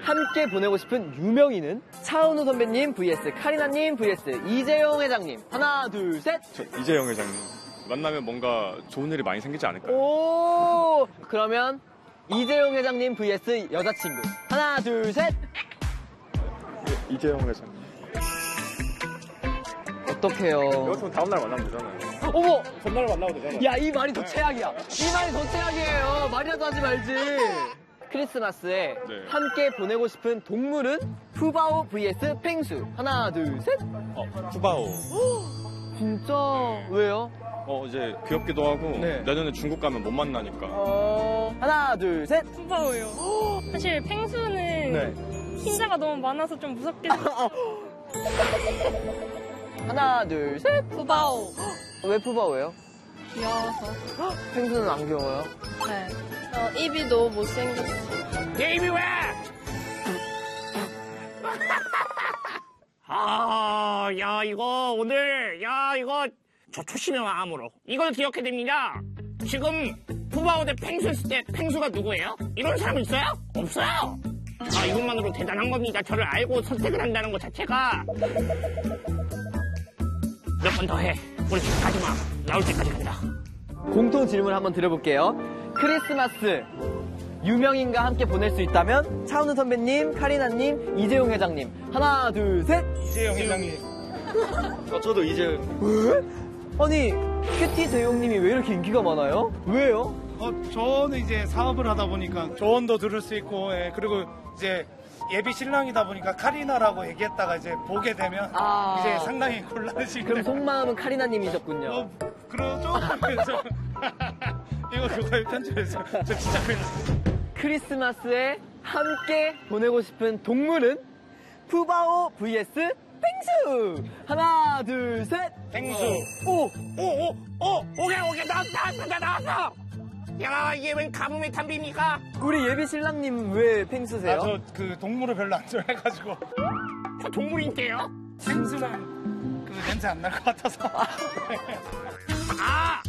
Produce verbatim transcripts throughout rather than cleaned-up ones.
함께 보내고 싶은 유명인은 차은우 선배님 vs 카리나님 vs 이재용 회장님. 하나, 둘, 셋. 저 이재용 회장님. 만나면 뭔가 좋은 일이 많이 생기지 않을까요? 오, 그러면 이재용 회장님 vs 여자친구. 하나, 둘, 셋. 예, 이재용 회장님. 어떡해요. 여기서 다음날 만나면 되잖아요. 어머! 전날 만나도 되잖아요. 야, 이 말이 더 최악이야. 이 말이 더 최악이에요. 말이라도 하지 말지. 크리스마스에 네. 함께 보내고 싶은 동물은 푸바오 vs 펭수. 하나, 둘, 셋. 어, 푸바오. 진짜? 왜요? 어, 이제 귀엽기도 하고 네. 내년에 중국 가면 못 만나니까. 어... 하나, 둘, 셋. 푸바오요. 사실 펭수는 네. 흰자가 너무 많아서 좀 무섭게 생겼어요. 하나, 둘, 셋. 푸바오. 왜 푸바오예요? 귀여워서. 펭수는 안 귀여워요? 네. 어, 입이 너무 못생겼어. 내 입이 왜? 아, 야, 이거 오늘, 야, 이거 저 초심의 마음으로 이걸 기억해야 됩니다. 지금 푸바오 대 펭수 했을 때 펭수가 누구예요? 이런 사람 있어요? 없어요. 아, 이것만으로 대단한 겁니다. 저를 알고 선택을 한다는 것 자체가. 몇 번 더 해. 우리 집 가지 마. 나올 때까지 간다. 공통 질문 한번 드려볼게요. 크리스마스 유명인과 함께 보낼 수 있다면 차은우 선배님, 카리나님, 이재용 회장님. 하나, 둘, 셋. 이재용 회장님. 어, 저도 이재용. 왜? 아니, 큐티 재용님이 왜 이렇게 인기가 많아요? 왜요? 어, 저는 이제 사업을 하다 보니까 조언도 들을 수 있고, 예, 그리고 이제 예비 신랑이다 보니까 카리나라고 얘기했다가 이제 보게 되면 아. 이제 상당히 곤란해지게 그럼 돼요. 속마음은 카리나님이셨군요. 어, 그러죠? 그래서 이거 그거에 편집해서 저 진짜 큰일 났어요. 크리스마스에 함께 보내고 싶은 동물은 푸바오 vs 펭수. 하나, 둘, 셋. 펭수. 오, 오, 오, 오, 오케이, 오케이, 나왔어, 나왔어, 나 나왔어. 야, 이게 웬 가뭄의 탐비입니까? 우리 예비 신랑님 왜 펭수세요? 아, 저 그 동물을 별로 안 좋아해가지고 저 동물인데요? 생수랑 그 냄새 안 날 것 같아서. 아!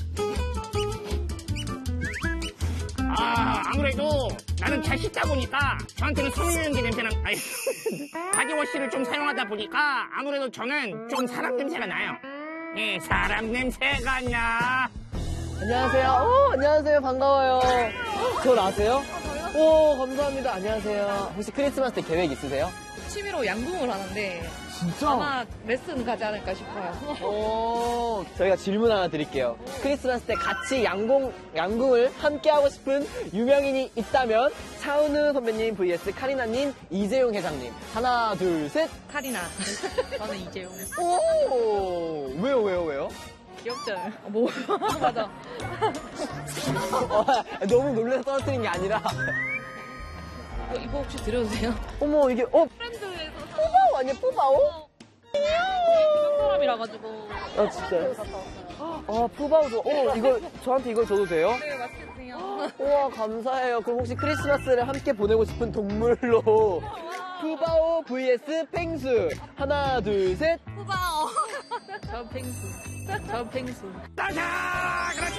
아, 아무래도 나는 잘 씻다 보니까 저한테는 섬유유연기 냄새나, 아니, 바디워시를 좀 사용하다 보니까 아무래도 저는 좀 사람 냄새가 나요. 예, 사람 냄새가 나. 안녕하세요. 오, 안녕하세요. 반가워요. 저 아세요? 오, 감사합니다. 안녕하세요. 혹시 크리스마스 때 계획 있으세요? 취미로 양궁을 하는데 진짜? 아마 레슨 가지 않을까 싶어요. 오, 저희가 질문 하나 드릴게요. 크리스마스 때 같이 양궁, 양궁을 함께 하고 싶은 유명인이 있다면 차은우 선배님 vs 카리나님, 이재용 회장님. 하나, 둘, 셋. 카리나. 저는 이재용. 오, 왜요, 왜요, 왜요? 귀엽잖아요. 뭐 맞아. 어, 너무 놀라서 떨어뜨린 게 아니라. 이거, 이거 혹시 드려도 돼요? 어머, 이게, 어, 프렌드에서 푸바오 아니야, 푸바오? 그런 사람이라 가지고. 아, 진짜요? 아, 푸바오도, 어, 이거, 저한테 이걸 줘도 돼요? 네, 맛있게 드세요. 우와, 감사해요. 그럼 혹시 크리스마스를 함께 보내고 싶은 동물로 푸바오 vs 펭수. 하나, 둘, 셋. 푸바오. 저 펭수. 저 펭수. 따자! 그렇지!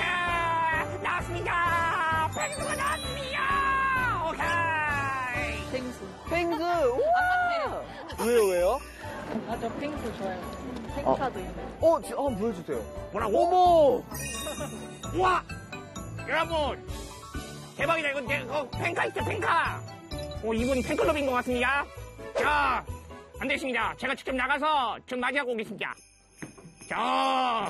나왔습니다! 펭수가 나왔습니다! 오케이! 펭수. 펭수. 우와. 왜요, 왜요? 아, 저 펭수 좋아요. 펭카도 있네. 어, 지- 한번 보여주세요. 뭐라고? 어머! 우와! 여러분! 대박이다, 이거, 내, 어, pen카 있어, pen카! 어, 이분 팬클럽인 것 같습니다. 자, 안 되겠습니다. 제가 직접 나가서 좀 맞이하고 오겠습니다. 자,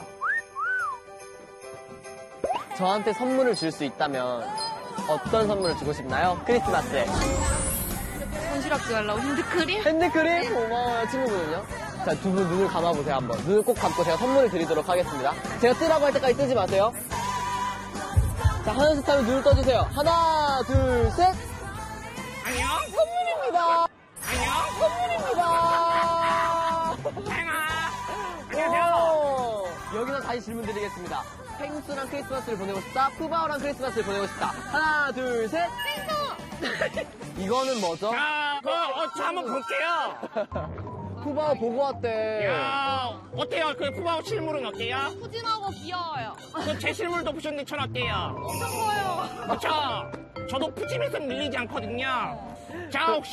저한테 선물을 줄 수 있다면 어떤 선물을 주고 싶나요? 크리스마스에. 손시락지 하려고 핸드크림? 핸드크림? 고마워요, 친구분은요? 자, 두 분 눈을 감아보세요, 한번. 눈을 꼭 감고 제가 선물을 드리도록 하겠습니다. 제가 뜨라고 할 때까지 뜨지 마세요. 자, 하나씩 하면 눈을 떠주세요. 하나, 둘, 셋. 안녕? 선물입니다. 안녕? 선물입니다. 다영아! 안녕하세요! 오, 여기서 다시 질문 드리겠습니다. 펭수랑 크리스마스를 보내고 싶다? 푸바오랑 크리스마스를 보내고 싶다? 하나, 둘, 셋. 펭수! 이거는 뭐죠? 자, 그, 어, 저 한번 볼게요. 푸바오 보고 왔대. 야, 어때요? 그 푸바오 실물은 어때요? 푸짐하고 귀여워요. 그 제 실물도 보셨는데 전 어때요? 엄청 커요. 그쵸? 저도 푸짐해서 밀리지 않거든요. 자, 혹시